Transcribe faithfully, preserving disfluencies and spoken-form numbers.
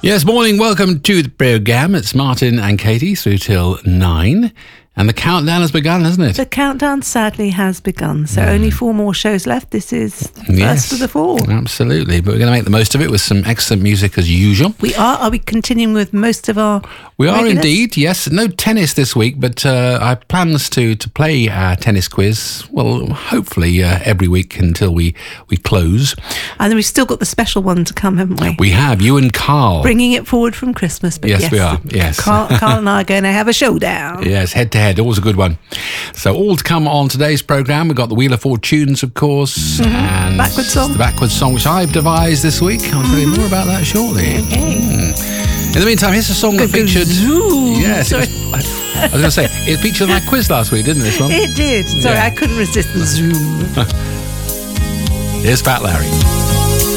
Yes, morning. Welcome to the programme. It's Martin and Katie through till nine. And the countdown has begun, hasn't it? The countdown sadly has begun. So mm. only four more shows left. This is the yes, first of the four. Absolutely. But we're going to make the most of it with some excellent music as usual. We are. Are we continuing with most of our We are regulars? indeed, yes. No tennis this week, but uh, I have plans to, to play our tennis quiz, well, hopefully uh, every week until we, we close. And then we've still got the special one to come, haven't we? We have, you and Carl. Bringing it forward from Christmas. But yes, yes, we are, yes. Carl, Carl and I are going to have a showdown. Yes, head to head, always a good one. So all to come on today's programme. We've got the Wheel of Fortunes, of course, mm-hmm. and Backwards song. the Backwards song, which I've devised this week. I'll tell you more about that shortly. Okay. Mm. In the meantime, here's a song that Go, go, featured... zoom. Yes, Sorry. it was, I was going to say, it featured my quiz last week, didn't it, this one? It did. Sorry, Yeah. I couldn't resist the zoom. Here's Fat Larry.